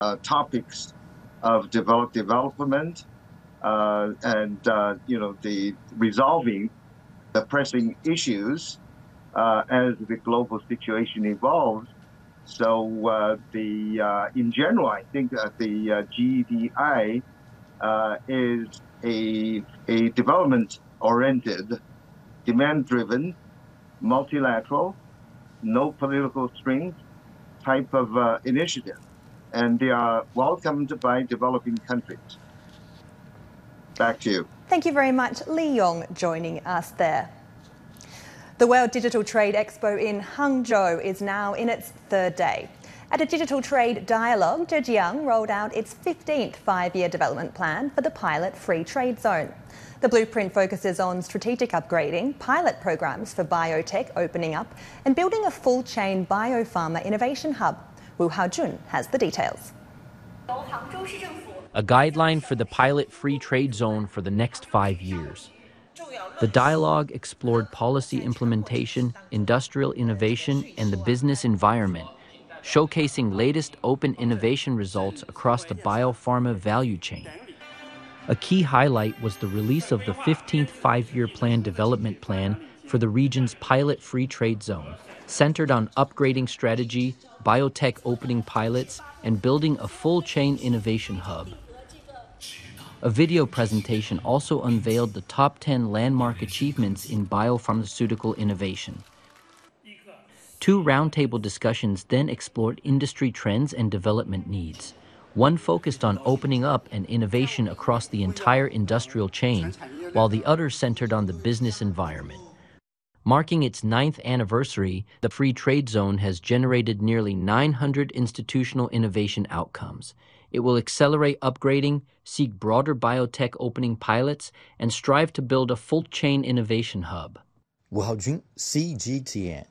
topics of development and the resolving the pressing issues as the global situation evolves. So in general, I think that the GDI is a development-oriented, demand-driven, multilateral, no political strings type of initiative, and they are welcomed by developing countries. Back to you. Thank you very much, Li Yong, joining us there. The World Digital Trade Expo in Hangzhou is now in its third day. At a digital trade dialogue, Zhejiang rolled out its 15th five-year development plan for the pilot free trade zone. The blueprint focuses on strategic upgrading, pilot programs for biotech opening up, and building a full-chain biopharma innovation hub. Wu Haojun has the details. A guideline for the pilot free trade zone for the next 5 years. The dialogue explored policy implementation, industrial innovation, and the business environment, showcasing latest open innovation results across the biopharma value chain. A key highlight was the release of the 15th five-year plan development plan for the region's pilot free trade zone, centered on upgrading strategy, biotech opening pilots, and building a full-chain innovation hub. A video presentation also unveiled the top 10 landmark achievements in biopharmaceutical innovation. 2 roundtable discussions then explored industry trends and development needs. One focused on opening up and innovation across the entire industrial chain, while the other centered on the business environment. Marking its 9th anniversary, the Free Trade Zone has generated nearly 900 institutional innovation outcomes. It will accelerate upgrading, seek broader biotech opening pilots, and strive to build a full-chain innovation hub. Wu Haojun, CGTN.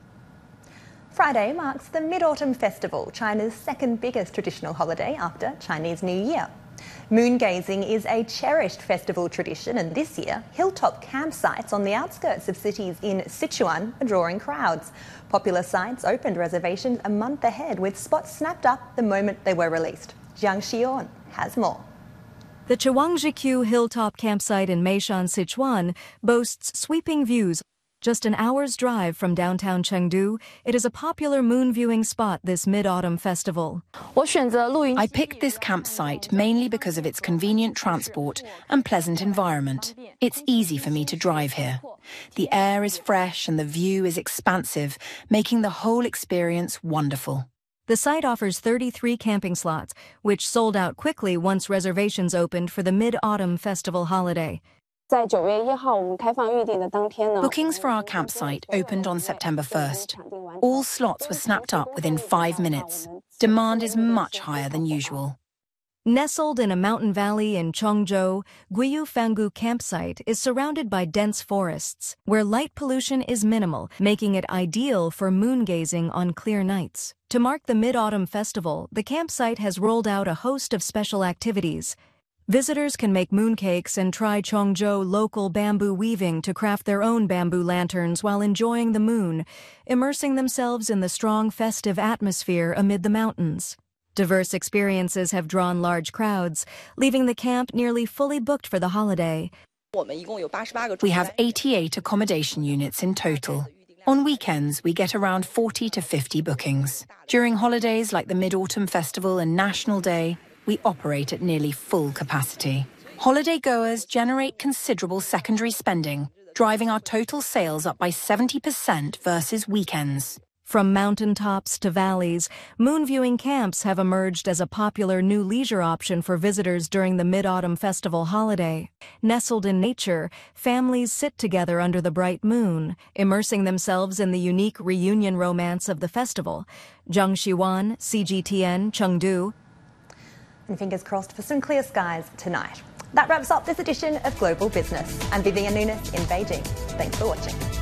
Friday marks the Mid-Autumn Festival, China's second biggest traditional holiday after Chinese New Year. Moon gazing is a cherished festival tradition, and this year, hilltop campsites on the outskirts of cities in Sichuan are drawing crowds. Popular sites opened reservations a month ahead, with spots snapped up the moment they were released. Jiang Xion has more. The Chawangzhiqiu Hilltop Campsite in Meishan, Sichuan, boasts sweeping views. Just an hour's drive from downtown Chengdu, it is a popular moon viewing spot this Mid-Autumn Festival. I picked this campsite mainly because of its convenient transport and pleasant environment. It's easy for me to drive here. The air is fresh and the view is expansive, making the whole experience wonderful. The site offers 33 camping slots, which sold out quickly once reservations opened for the Mid-Autumn Festival holiday. Bookings for our campsite opened on September 1st. All slots were snapped up within 5 minutes. Demand is much higher than usual. Nestled in a mountain valley in Chongzhou, Guiyu Fangu Campsite is surrounded by dense forests, where light pollution is minimal, making it ideal for moon gazing on clear nights. To mark the Mid-Autumn Festival, the campsite has rolled out a host of special activities. Visitors can make mooncakes and try Chongzhou local bamboo weaving to craft their own bamboo lanterns while enjoying the moon, immersing themselves in the strong festive atmosphere amid the mountains. Diverse experiences have drawn large crowds, leaving the camp nearly fully booked for the holiday. We have 88 accommodation units in total. On weekends, we get around 40 to 50 bookings. During holidays like the Mid-Autumn Festival and National Day, we operate at nearly full capacity. Holiday goers generate considerable secondary spending, driving our total sales up by 70% versus weekends. From mountaintops to valleys, moon viewing camps have emerged as a popular new leisure option for visitors during the Mid-Autumn Festival holiday. Nestled in nature, families sit together under the bright moon, immersing themselves in the unique reunion romance of the festival. Zhang Xiwan, CGTN, Chengdu. And fingers crossed for some clear skies tonight. That wraps up this edition of Global Business. I'm Vivian Nunes in Beijing. Thanks for watching.